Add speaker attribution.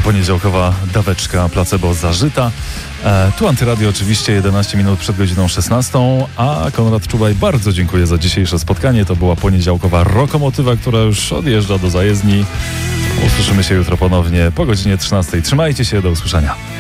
Speaker 1: poniedziałkowa daweczka placebo zażyta. Tu Antyradio oczywiście 11 minut przed godziną 16, a Konrad Czuwaj bardzo dziękuję za dzisiejsze spotkanie. To była poniedziałkowa Rokomotywa, która już odjeżdża do zajezdni. Usłyszymy się jutro ponownie po godzinie 13. Trzymajcie się, do usłyszenia.